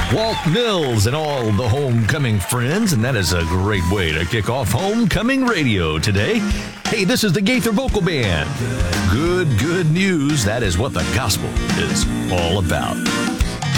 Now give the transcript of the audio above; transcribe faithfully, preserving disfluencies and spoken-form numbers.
Walt Mills and all the homecoming friends, and that is a great way to kick off Homecoming Radio today. Hey, this is the Gaither Vocal Band. Good, good news. That is what the gospel is all about.